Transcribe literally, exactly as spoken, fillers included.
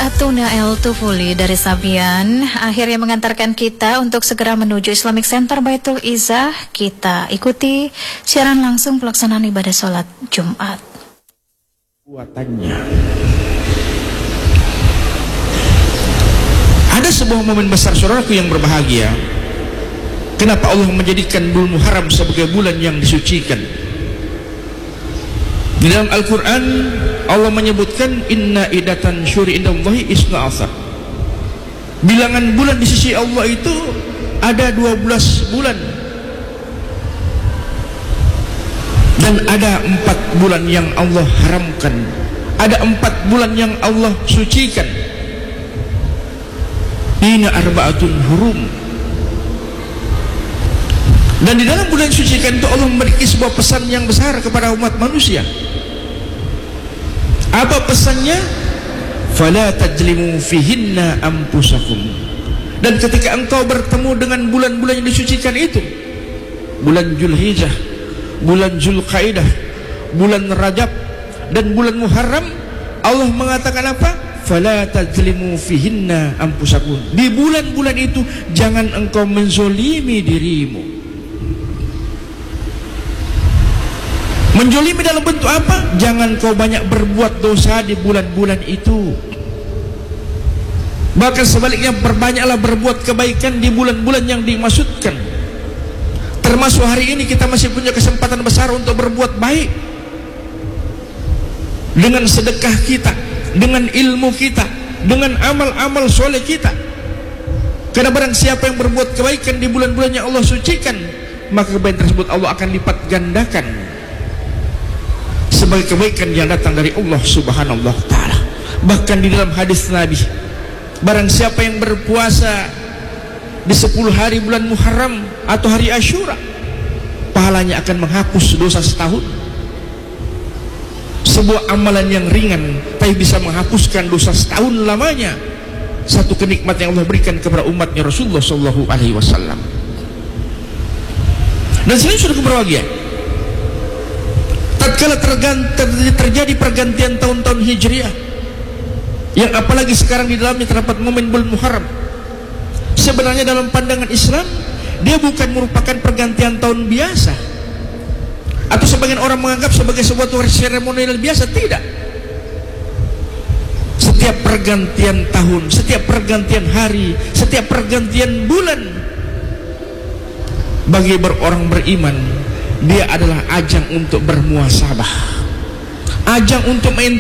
Tuna El Tufuli dari Sabian akhirnya mengantarkan kita untuk segera menuju Islamic Center Baitul Izzah. Kita ikuti siaran langsung pelaksanaan ibadah sholat Jumat. Buatannya ada sebuah momen besar, saudaraku yang berbahagia. Kenapa Allah menjadikan bulan Muharram sebagai bulan yang disucikan? Di dalam Al-Quran Allah menyebutkan inna idatan syuri indallahi isna asar. Bilangan bulan di sisi Allah itu ada dua belas bulan. Dan ada empat bulan yang Allah haramkan. Ada empat bulan yang Allah sucikan. Ina arba'atun hurum. Dan di dalam bulan sucikan itu Allah memiliki sebuah pesan yang besar kepada umat manusia. Apa pesannya? Fala tajlimu fihinna anfusakum. Dan ketika engkau bertemu dengan bulan-bulan yang disucikan itu, bulan Zulhijjah, bulan Zulqaidah, bulan Rajab, dan bulan Muharram, Allah mengatakan apa? Fala tajlimu fihinna anfusakum. Di bulan-bulan itu jangan engkau menzolimi dirimu. Menjolimi dalam bentuk apa? Jangan kau banyak berbuat dosa di bulan-bulan itu. Bahkan sebaliknya, perbanyaklah berbuat kebaikan di bulan-bulan yang dimaksudkan. Termasuk hari ini kita masih punya kesempatan besar untuk berbuat baik. Dengan sedekah kita, dengan ilmu kita, dengan amal-amal soleh kita. Karena barang siapa yang berbuat kebaikan di bulan-bulan yang Allah sucikan, maka kebaikan tersebut Allah akan lipat gandakan sebagai kebaikan yang datang dari Allah Subhanahu wa ta'ala. Bahkan di dalam hadis Nabi, barang siapa yang berpuasa di sepuluh hari bulan Muharram atau hari Asyura, pahalanya akan menghapus dosa setahun. Sebuah amalan yang ringan tapi bisa menghapuskan dosa setahun lamanya. Satu kenikmatan yang Allah berikan kepada umatnya Rasulullah sallallahu alaihi wasallam. Dan selain sudah keberbahagiaan, tatkala terjadi pergantian tahun-tahun Hijriah, yang apalagi sekarang di dalamnya terdapat momen bulan Muharram, sebenarnya dalam pandangan Islam dia bukan merupakan pergantian tahun biasa, atau sebagian orang menganggap sebagai sebuah seremonial biasa. Tidak. Setiap pergantian tahun, setiap pergantian hari, setiap pergantian bulan, bagi orang beriman, dia adalah ajang untuk bermuasabah, ajang untuk